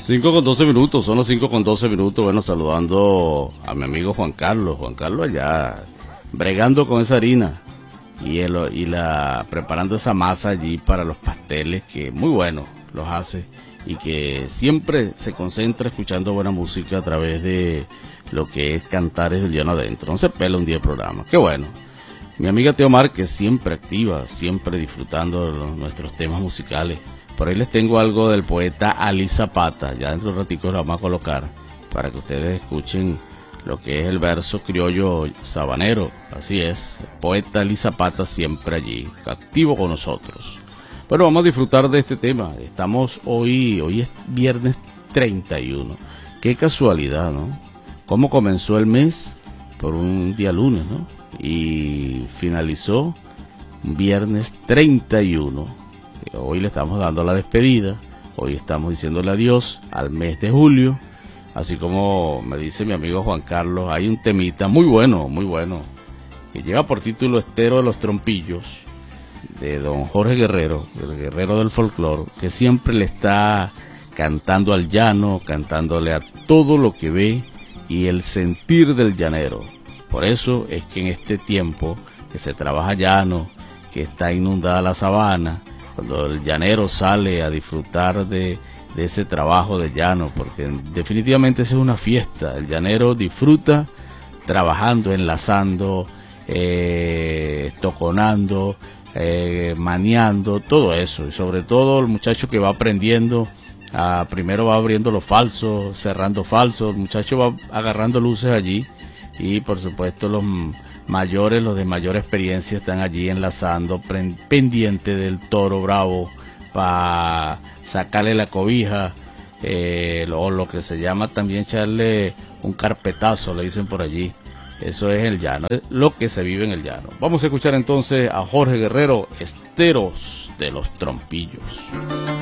5:12, son las 5:12. Bueno, saludando a mi amigo Juan Carlos. Juan Carlos allá bregando con esa harina preparando esa masa allí para los pasteles, que muy bueno los hace y que siempre se concentra escuchando buena música a través de lo que es Cantares del Llano Adentro. No se pela un día de programa. Qué bueno. Mi amiga Teo Márquez siempre activa, siempre disfrutando nuestros temas musicales. Por ahí les tengo algo del poeta Ali Zapata, ya dentro de un ratico lo vamos a colocar para que ustedes escuchen lo que es el verso criollo sabanero. Así es, el poeta Ali Zapata siempre allí, activo con nosotros. Bueno, vamos a disfrutar de este tema. Estamos hoy es viernes 31. Qué casualidad, ¿no? Cómo comenzó el mes por un día lunes, ¿no? Y finalizó viernes 31. Hoy le estamos dando la despedida, hoy estamos diciéndole adiós al mes de julio, así como me dice mi amigo Juan Carlos, hay un temita muy bueno, que lleva por título Estero de los Trompillos, de don Jorge Guerrero, el guerrero del folclore, que siempre le está cantando al llano, cantándole a todo lo que ve y el sentir del llanero. Por eso es que en este tiempo que se trabaja llano, que está inundada la sabana, cuando el llanero sale a disfrutar de ese trabajo de llano, porque definitivamente es una fiesta. El llanero disfruta trabajando, enlazando, toconando, maniando, todo eso. Y sobre todo el muchacho que va aprendiendo, primero va abriendo los falsos, cerrando falsos, el muchacho va agarrando luces allí. Y por supuesto los mayores, los de mayor experiencia están allí enlazando, pendiente del toro bravo para sacarle la cobija, o lo que se llama también echarle un carpetazo, le dicen por allí. Eso es el llano, es lo que se vive en el llano. Vamos a escuchar entonces a Jorge Guerrero, Esteros de los Trompillos.